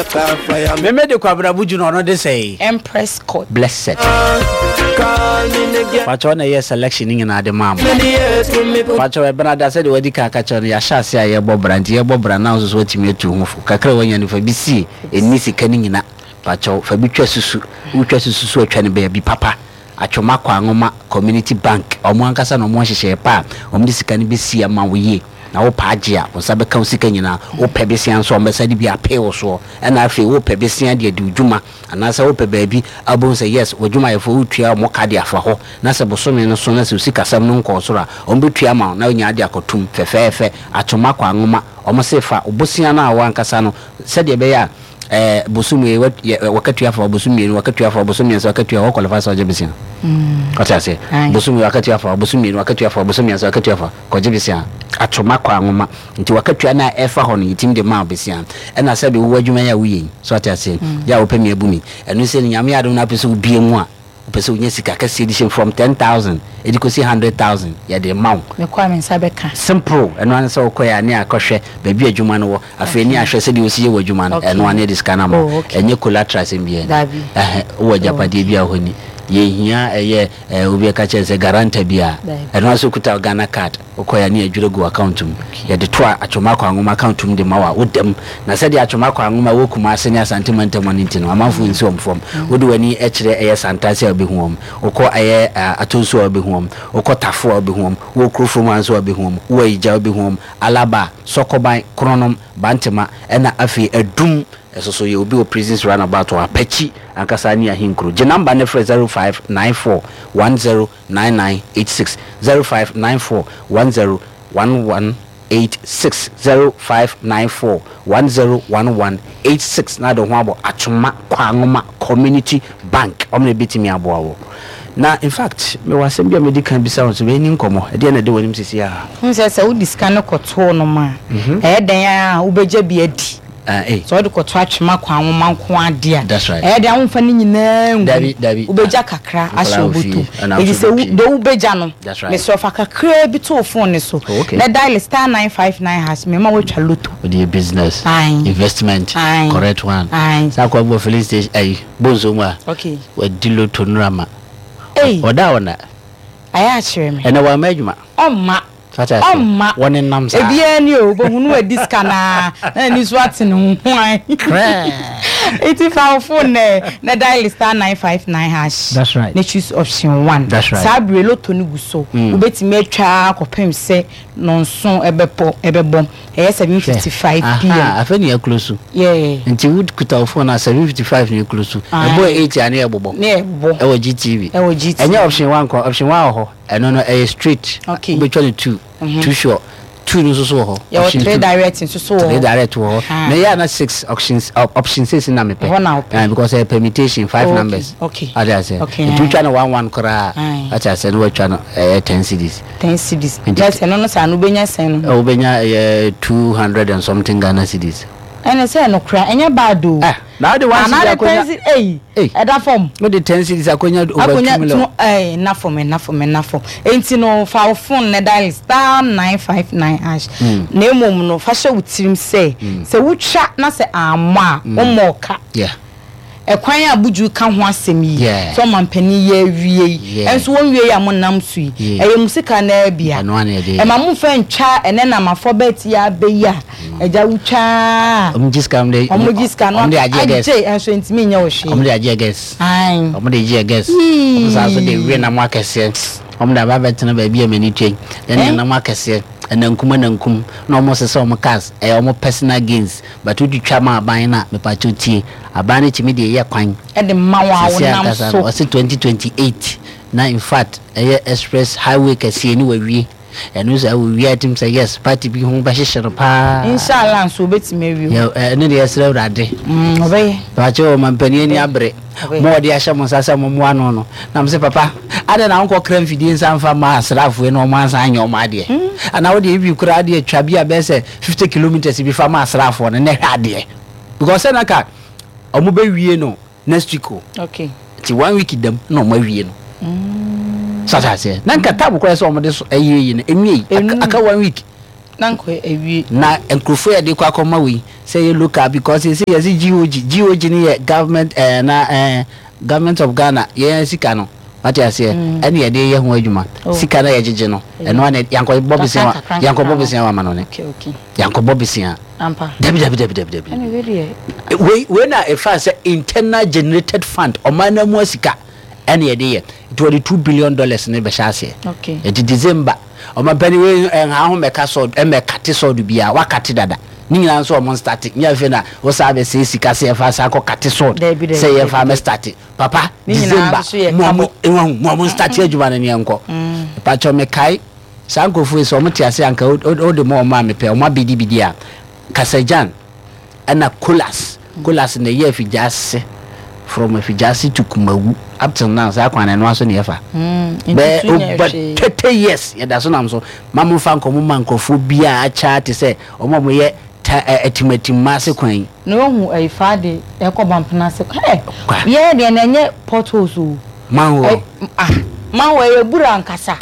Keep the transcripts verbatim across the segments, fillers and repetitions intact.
Me me de kwabra buju no no de say Empress Court blessed. Pacho na yes selection ni na de mam. Pacho e bana da say de wadi ka ka cho ya sha se aye bo branti ye bo bra na so so timi etu hufo kakra wanya ni fa bi si eni sika ni nyina pacho fa bi twa susu utwa susu so atwa ne be bi papa atwoma kwa ngoma community bank omo ankasa no mo hyehye pa omo de sika ni bi si ama wo ye na wo pagia wo sabe kan sika nyina wo pebesia so omo sadi bi ape wo so na afi wo pebesia de de djuma anasa wo pebaabi abon say yes wo djuma yefo utua mo ka de afa ho na se bosome no so na se sika sam no nko so ra omo betua ma na nya de akotum fefefe atwoma kwa ngoma omo sefa obosia na awa ankasa no sadi be ya eh bosumi wakati afa bosumi wakati afa bosumi wakati afa qualify so jebisia mm kota se bosumi wakati afa bosumi wakati afa bosumi wakati afa ko jebisia atoma kwa ngoma nti wakati na efa ho no yitim de ma besia e na sabe wo adwuma ya wuye so ata se ya wo pemi abumi enu se nyame ado na pese obie mu a pese onye sika ka edition from ten thousand e diko see one hundred thousand ya de ma me kwa me sabe ka simple enu an se okoya ne akohwe ba bi adwuma no wo afi ni ahwe se de osi ye wo adwuma no enu an de sika na ma enye collateral se mbie eh wo japade bi a honi ye hia eye obi ka che se guarantee bia eno aso kuta Ghana card okoya ni adwure go account mu ye de to atwoma kwa ngoma account mu de mawa wodam na se de atwoma kwa ngoma wo kuma ase ni asantiment money ntino amanfo nsi omfom wodi wani ekire eye santase obehuom okọ eye atonso obehuom okọ tafo obehuom wo krofom anso obehuom wo ija obehuom alaba sokoban kronom bantema ena afi edum eso so ye obi o prisons runabout or apachi ankasa ni ahinkro je number ne zero five nine four one zero nine nine eight six zero five nine four one zero one one eight six zero five nine four one zero one one eight six na do ho abo atwoma kwa ngoma community bank omne bitimi abo na in fact me wasem bia medical bisa won so be ni nkomo e de na de wonim sisi a nse se wo discan no koto no ma e den a wo beja bi adi Uh, eh. So the koto atwema kwa nwoma nko ade a that's right eh de anfa ni nyina ngu dabi dabi ubeja kakra ahye obutu e se de ubeja no me so fa kakra bi to phone so na dial star nine five nine hash me ma we twa loto with your business Aye. investment Aye. correct one sa kwa bo police station ai bonzo mu a okay we di loto nrama eh oda wona aya chere me ena wa majuma omma Sacha Omma one nam sa ebia ni o bo hunu e diskana na ni so atene ho hwan iti fa phone na dial star nine five nine hash that's right na choose option one that's right sabre loto ni guso obetimi atwa kopem se nonso ebepo ebebom e seven fifty-five p m ah afeni ya close yeah nti would kuta phone na seven fifty-five ni close ebo eight ani ebobo ne ebo e wo G T V e wo G T V enye option one ko option one ho eno no e straight okay be twenty-two too short two no so so ho yeah three direct so so three direct ho na ya na six options option six na me pe because a permutation five okay. numbers okay ade I say okay two try no one one kra ati I say no try no ten cedis ten cedis yes no no sa no benya sen no o benya two hundred and something Ghana cedis ene say no kra enya bad o ah now the one na ten eh e da form no the ten cedis akonya over two million eh na form na form na form enti no fa phone na dial star nine five nine hash na emom no fa hye wutirim say say wutwa na say amma o moka yeah ekwan abuju ka ho asem yi so mampani ye wie enso won wie ya mo nam su yi eye musika na bia e ma mu fa ntwa ene na mafobet ya be ya eja wutwa omjiska mde omjiska no age enso ntimi nya wo hwe omde age guess ai omde age guess omsa so de wie na mo akese omda ba betena ba bia mani twen ene na mo akese ena nkuma na nkum na omo se se omo cars e omo personal gains but we twa ma aban na me pa chotie aban na chimi de ye kwan e de mawa wonam so o se twenty twenty-eight na in fact e express highway kase ni wawie enu za we atim say yes party bi hu ba hyehyere pa inshallah so betime wi yo enu de yesra urade mm obey pa che o mampani ni abre mo de ahye mo sasa mo mo ano no na mse papa ada na nko kram fidie nsamfa ma asrafo no mo ansa anyo ma de ana wo de bi kura de atwa bi abese fifty kilometers bi fa ma asrafo no ne hwa de because na ka omo be wie no next week okay ti one week dem no mo wie no mm sasa se na nka tabu kwa so omo de so ayi yi no enwi aka one week nanko ewie na enkrofo ya de kwa akoma we say you look at because you see yes G O G G O G ni government eh na eh government of Ghana ye sika no what you say any ye dey ye ho adwuma sika na ye gege no eno na yanko bobisia yanko bobisia wa mano ne okay okay yanko bobisia ampa debi debi debi debi debi ani we we we na e fa say internal generated fund o mana mu sika any ye dey it was two billion dollars ne be shase okay it December o ma bani we ha ho meka so e meka te so do bia wa kate dada ni nyina so mo start nya fe na wo sa be se sika se fa sa ko kate so say ye fa me start papa December mo mo mo mo start adwuma na ne enko pa cho me kai sanko fu so mo ti ase anka o de mo ma me pe o ma bidi bidi a kasajan ana colas colas ne ye fi jase from Fijasi to Kumawu up till now sa kwana no aso ne yefa mm but thirty years ya da so nam so mamu fa nkomo mankofo bia a chat say omo mo ye etimatim mase kwan no hu ai fa de e ko bampna se eh ye de na nye potholes o manwo ah manwo e bura nkasa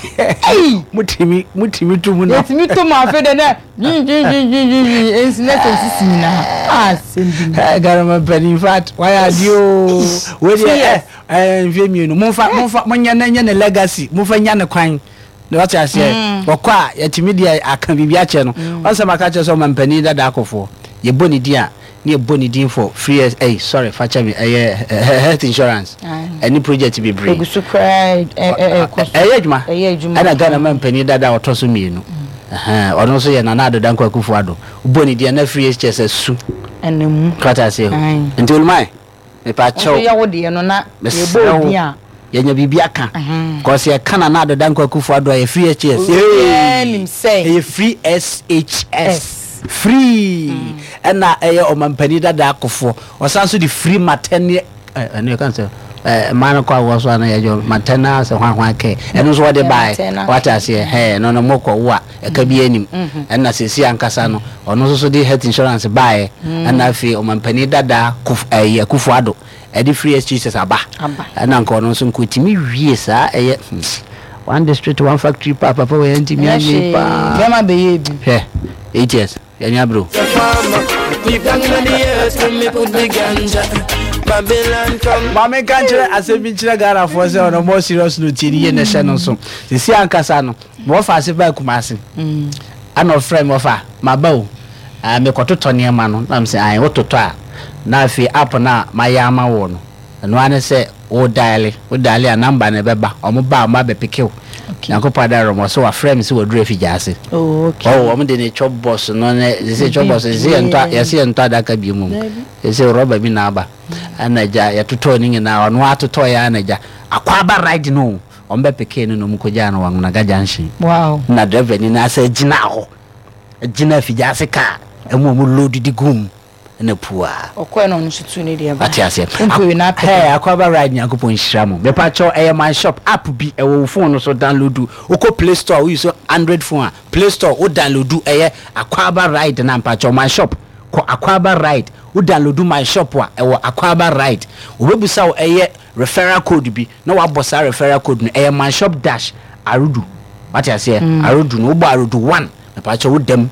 eh mutimi mutimi to mu na mutimi to ma fe de na jin jin jin jin ensinet osisi na ah sendi eh garama in fact why are you we dey eh mfemi no monfa monfa monya na nya na legacy monfa nya na kwan no what I say okwa yatimi dia aka bibia che no onse maka che so mampani dada akofo ye boni dia ne boni din for free eh sorry facha me eh health insurance any project be bring egusu pride eh eh eh adwuma eh adwuma ana Ghana mampani dada otoso mienu eh ono so ye na na dada nkwa kufu ado boni dia na free chese su enemu what I say until my me pa cho ya wo de no na ye boni a yenya bibia ka cause ye kana na dada nkwa kufu ado ye free H S nim say ye free S H S free and na eh o mampani dada akofo osanso the free maternity eh no can say eh man kwa wo so na ye maternal se hwan hwan ke eno so de buy what I say eh no no moko wo a e ka bi anim and na sesi ankasa no ono so so the health insurance buy and na fi o mampani dada eh akofo ado e the free S H S aba and na nko no so nkotimi wie sa eh one district one factory papa papa we ntimi ani pa be ma be ye bi eh eight years yanya bro mama kanjere asebi chira gara for say on more serious note ni na hye no so sisi ankasa no mo fa ase ba kumase mm ana friend mo fa mabawo a me kototo ne ma no na me say ai wototo a na afi app na mayama wo no no ane say o dial o dial a number na beba omo ba ma be pikiw Yankopa da romo so wa frame si wo dure Fijasi. Oh okay. Oh, omo de ne chop boss no ne se chop boss se enta ya se enta da ka bi mu. Se roba bi na aba. Anaja ya tuto ni na ono atoto ya anaja. Akwaba ride no. Ombe peke no no mukoja no wangu na gajanshi. Wow. Na driver ni na se gina ho. Gina Fijasi ka. Emu mu load di gum. Na pua okwe no nsutu ni dia ba atiase hey akwaba ride nyankopon hiramu me pa cho eh my shop app bi e wo phone no so download oko Play Store we so Android phone Play Store o download eh akwaba ride na pa cho my shop ko akwaba ride o download my shop wa e wo akwaba ride obebusa wo eh referral code bi na wa bossa referral code no eh my shop dash arudu atiase arudu no bo arudu one me pa cho wo dem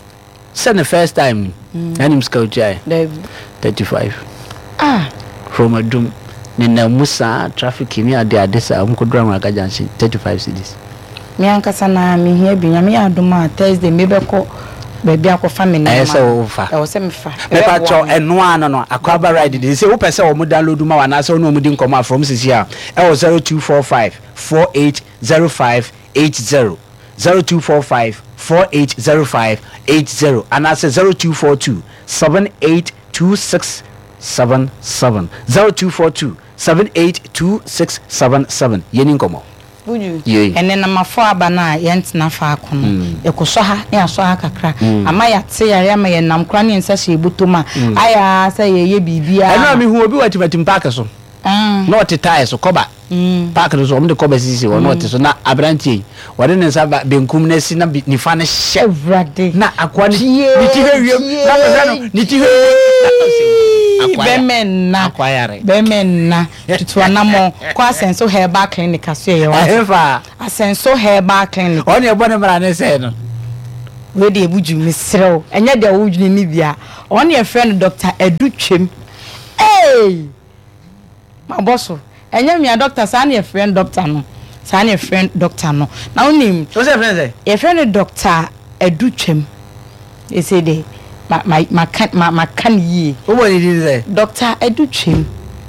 send the first time mm. and him scout jai thirty-five ah from a doom nina musa traffic ni ade ade sa umkodra ma gajanshi thirty-five cedis me ankasa na me hia bi nyame adoma Thursday me beko baby akofa me na ma esa wo fa e wo se me fa me pa cho eno ano no akwaba ride dey say wo pese wo mo download ma wa na say no mo di nkoma from sisi a e wo zero two four five four eight zero five eight zero zero two four five four eight zero five eight zero and I say zero two four two seven eight two six seven seven zero two four two seven eight two six seven seven yeni nkomo buju ene na mafo abana yentina fa akono ekoso ha ne aso ha kakra ama ya te yare ama ye nam kra ne nsa hye butoma aya sa ye ye bibia ena mi hu obi watimatim park so ah no titae so koba park no so omde koba sisi wo no te so na abrantie wode ne nsa benkum na si na nifa ne hye na akwa ni tihe wiem na pesa no ni tihe bemenna akwayare bemenna tutuana mo kwa asenso herbal clinic aso ye wa efa asenso herbal clinic oni e bone mara ne se no we dey buju misrew enye de wudwini ni bia on your friend Doctor Edu Twem eh my boss enye me doctor sa na your friend doctor no sa na your friend doctor no na onim what's your friend say your friend Doctor Edu Twem e say dey ma ma ma kan ma ma kan yi o mo ni say Doctor Edu Twem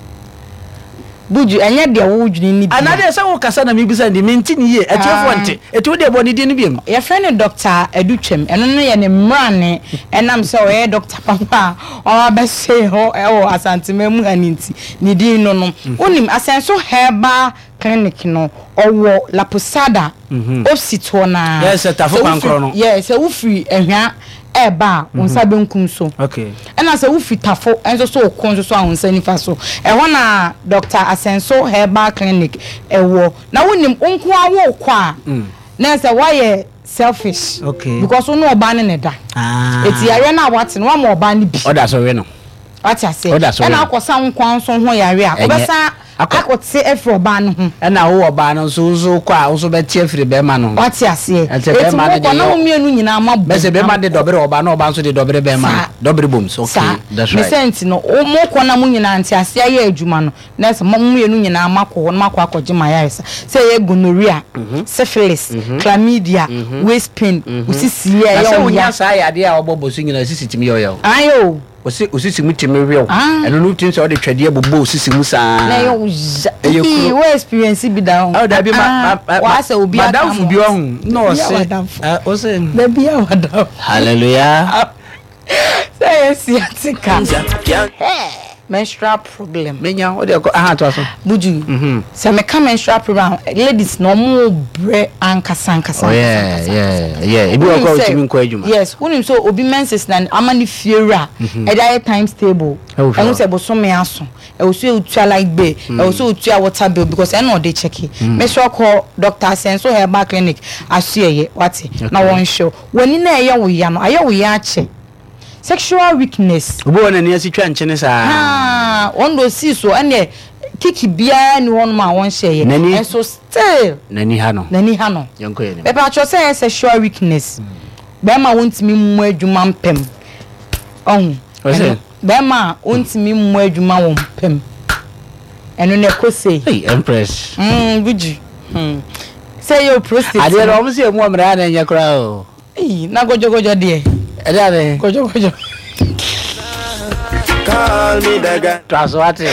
buju enye de wudwini ni bia anade say wo kasa na me bisa ndi menti ni ye etiefo nte etu de boni di ni biem your friend Doctor Edu Twem eno no ye ne mrane enam say o ye doctor papa o be say ho e wo asantememu aninti ni di no no onim asenso herbal clinic no owo La Posada opsito na yes tafo kwankro no yes e wo free ehwa eba wonsa benkum so okay ena se wo fitafo enso so okon so ahonsa nifa so e ho na Doctor Asenso Herbal Clinic e wo na wonim onko awo kwa na se why selfish okay because ono oba ne ne da ah eti yare na wate no ma oba ne bi oda so we no wate ase ena akosa nkwan so ho yare a obesa akote efro ba no ho ena wo oba no so so kwa wo so beti efri be ma no wate ase eti mo ko na wo mienu nyina ma bo bese be ma de dobre oba na oba so de dobre be ma dobre boms okay that's right mesenti no o mo ko na mu nyina nti ase aye adwuma no na se mo mienu nyina makọ no makọ akọje ma yare se ye gonorrhea syphilis chlamydia waist pain usisi ye ya se unya sa ya de a obobo so nyina sisi timi yo yo ayo osi osisi mu timi real eno no tin so de twede bobo osisi mu sa na yo e we experience bi da oh da bi ma wa se obi aka madam fu bi ohun no se o se da bi ya madam hallelujah say si atika menstrual problem menya o de ko aha to so buju mhm se me ka menstrual problem ladies no mo bre ankasa ankasa oh yeah yeah yeah e bi o ko timi nko adwuma yes wonim so obi menses na amani fiera e da times table e se bo so me aso e so utua like be e so utua water bill because e no dey check me so call Doctor Asenso Herbal Clinic asuyeye wati na won show woni na eye wo ya no aye wo ya che sexual weakness obo wona ne asitwa nchene sa ah ondo si so ene kiki bia ni won ma won sheye and so still nani ha no nani ha no yonko ye ne be pa cho say sexual weakness be ma wontimi mu adwuma mpem on be ma wontimi mu adwuma won mpem eno ne ko say hey empress mm buji hmm say your prostate ade ro mo se mu amra na nya kra o eh na gojo gojo de ade ade gojo gojo call me daga traswati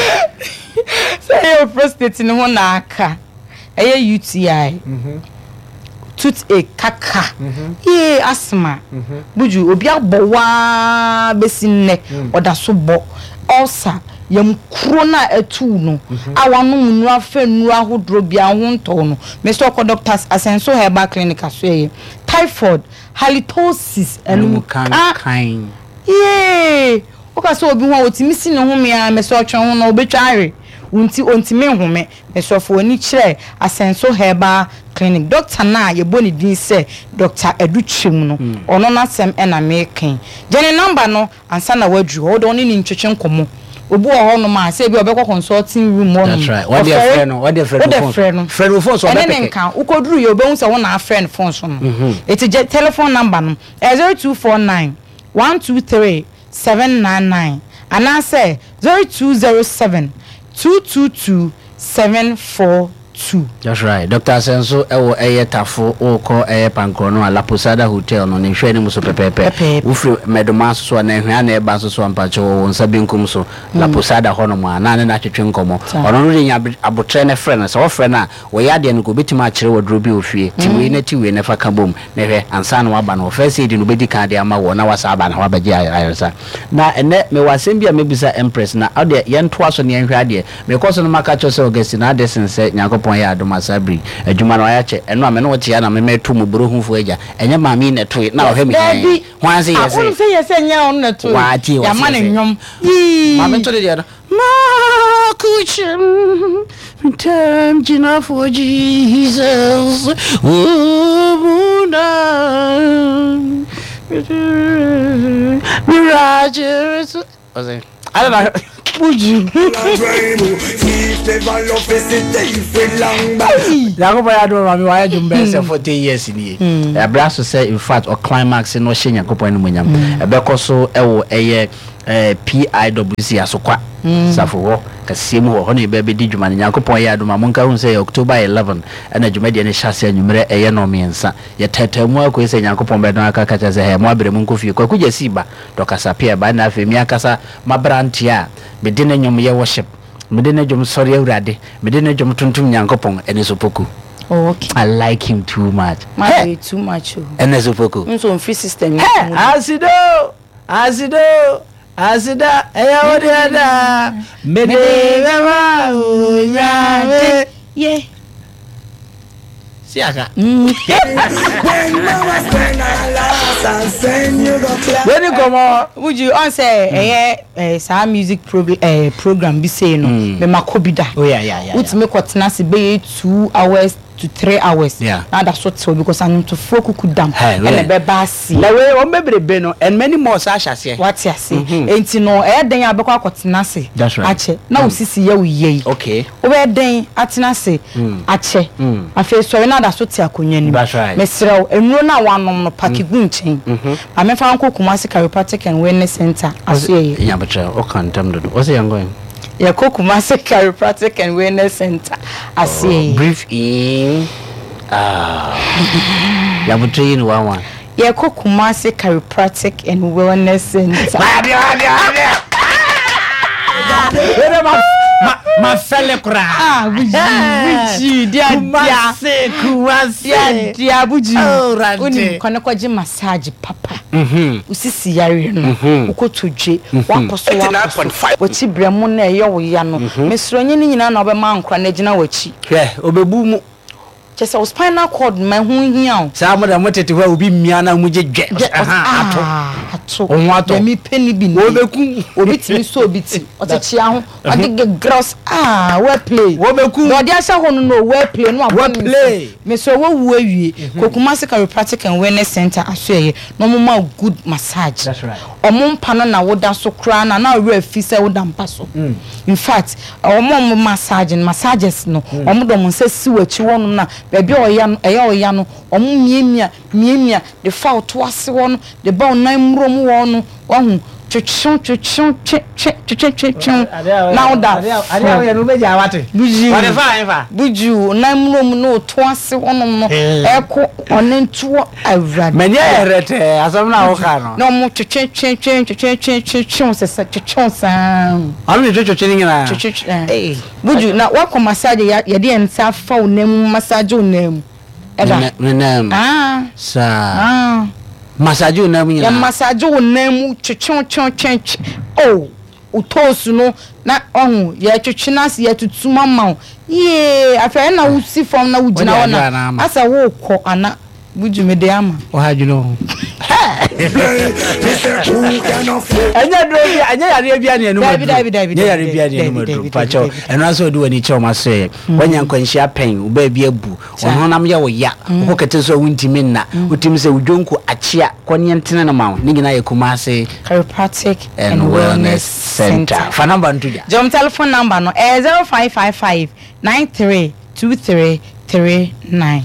say your prostate no na aka eye U T I mhm toothache kaka mhm eh asthma mhm buju obi abowa besinne oda so bo ulcer yam kro na atu no awanu nu afa nu ahodro bia ho nto no me so ko Doctor Asenso Herbal Clinic asoye typhoid halitosis enu kan kan yeah o ka so obi ho otimi si ne ho me a me so otwe ho na obetwa are unti ontimi home me so fo ni kire Asenso Herbal Clinic doctor na ye boni din se Doctor Edu Twem no ono na sem e na me kan jene number no ansa na wadru ho do ni ni ntwetwe nkomo obu ho no ma say bi obekọ consulting room mo no that's right what their friend what their friend phone friend phone so obekọ enen kan ukoduru ye obehun se wona friend phone so no it is telephone number no zero two four nine one two three seven nine nine and I say zero two zero seven two two two seven four two. That's right. Doctor Asenso ewo eye tafo oko eye pankro no La Posada Hotel no ne hwe ne muso pepepe. Wo fri medoma so na hwe na eba so ampacho wo nsa binkum so La Posada ho no ma na ne na twetwe nkomo. Ono no de nya abotre ne frɛ no so wo frɛ na wo ya de no go betima akere wodro bi ofie. Tiwe na tiwe na fa ka bom ne hwe ansa na waba no first aid no bedi kan de ama wo na wasa aba na wabaje ayarsa. Na ene me wasem bia mebisa Empress na ade ye ntoa so ne hwe ade me koso no maka cho se August na ade sense nyakopon ya adoma sabri adwuma no ayache eno ame no wote ya na me metu mu buru hunfu eja enye maami na to na ohwe mi he hwanse yese a wonse yese nya on na to ya ma ne nwom maami to de ya ma kuchim time jina for Jesus umuna mirages was it I don't know buju Yakoba ya do mami wa edum be se forty years ni e bra so say in fact o climax no hye Yakoba no munyam e be koso e wo eye P I W C asokwa safo wo kasiem ho ho ne be be di dwuma ne Yakoba ya do mamun ka hu say October eleven na dwuma de ne hyase anwumre eye no miensa ye tatamu akoi say Yakoba be no aka kacha say he mo abere mun kofie kwa kugya siba to kasa pia ba na afemi akasa mabrantia be de ne nyom ye worship me de ne dwom sori awurade me de ne dwom tuntum Yankopon ene sopoku. Oh, okay. I like him too much. My hey. Too much. Ene sopoku. So free system. Hey, asido asido asida eya wodiada me de mama unya yeah. Siaka. Mm. When you come on, would you answer eh eh sa music program eh program be say no me makobida. Oh yeah yeah yeah. What make what na se be two hours to three hours. Yeah. Now that's what so because I'm to folk could dam. And e be basi. La way o mebrebe no and many more sasha say. What you say? Enti no e den abekwa kwotena se. That's right. Ache. Na osisi ye uye. Okay. O be den atena se. Ache. Afi so na that's what akonya ni. That's right. Mesrew enuro na wanom no paki gu nchen. Ma me fa nko Kumasi Chiropractic and Wellness Center asoye. Yeah, but o kan tam do. What's he going? Yeah, Kumasi Chiropractic and Wellness Center asoye. Breathe in. Ah. Ya butri ni one one. Yeah, Kumasi Chiropractic and Wellness Center. Ma ma fele kura. Ah, buji, buji, dia dia. Kumasi. Dia dia buji. Oh, rante. Uni kona kwaji massage papa. Mhm. Usisi yare no. Ukotodwe. Wakoso wakoso. Wachi bremu na eyo wo ya no. Mesro nye ni nyina na obema ankra na gina wachi. Hwe, obebu mu. Chese o spinal cord ma hu hia o. Sa mo da motete hwa obi mmia na mu jegwe. Aha, ato. Ato. Onwo ato. Mi peni bi ni. Obeku. Obi timi so obi ti. Otechia ho. Ade gross. Ah, we play. Obeku. No dia sha ho no no we play no we play. Me so we wu awie. Kumasi Chiropractic and Wellness Center asoye. No mo ma good massage. That's right. Omo mpa no na woda so kra na na we afi se woda mpa so. In fact, omo mo massage massages no. Omo do mo se si wachi wonu na baby oya no eya oya no omo miemia miemia the foul to ase wonu the ba onan mrom wonu wahu chichon chichon chichon chichon now that ade oya no beja wate buju wade fa enfa buju onan mrom no to ase wonu no eko onentuo awrade menya yerete asam na wo ka no no mo chichon chichon chichon chichon se chichon san alu ni chichon nyina chichon eh buju na wa massage ya de ensa fa onam massage onam eda onam ah sa ah massage onam nyina ya massage onam chichon chon chen oh utosu no na ohun ya chichina se ya tutuma ma ye afa na wusi from na wugina wona asa wo kọ ana buju me de ama o hajuno anya do bi anya yare bia ne enu David David David anya yare bia ne enu do pacho enu aso do wani che o maso wanya nkwanhia pen wo ba bia bu ono nam ye wo ya wo kete so wuntimi na wotimi se wudwonku achia kwone ntene na ma ni gina ye Kumasi Chiropractic and Wellness Center fa number ntuja jom telephone number no zero five five five nine three two three three nine